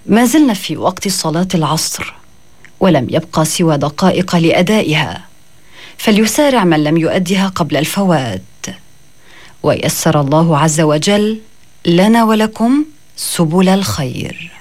ما زلنا في وقت صلاة العصر ولم يبقى سوى دقائق لأدائها، فليسارع من لم يؤدها قبل الفوات. ويسر الله عز وجل لنا ولكم سبل الخير.